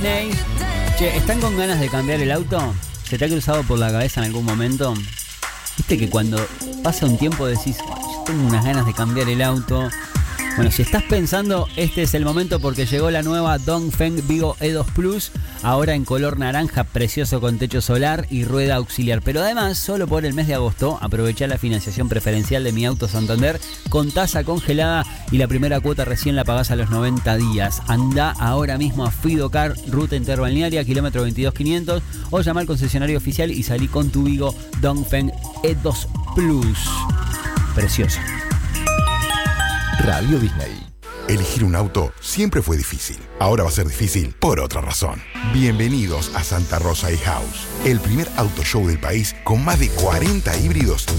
Disney. Che, ¿están con ganas de cambiar el auto? ¿Se te ha cruzado por la cabeza en algún momento? Viste que cuando pasa un tiempo decís, yo tengo unas ganas de cambiar el auto. Bueno, si estás pensando, este es el momento porque llegó la nueva Dongfeng Vigo E2 Plus, ahora en color naranja, precioso con techo solar y rueda auxiliar. Pero además, solo por el mes de agosto, aprovechá la financiación preferencial de Mi Auto Santander con tasa congelada y la primera cuota recién la pagás a los 90 días. Andá ahora mismo a Fidocar, ruta interbalnearia, kilómetro 22500, o llama al concesionario oficial y salí con tu Vigo Dongfeng E2 Plus. Precioso. Radio Disney. Elegir un auto siempre fue difícil. Ahora va a ser difícil por otra razón. Bienvenidos a Santa Rosa e-House, el primer auto show del país con más de 40 híbridos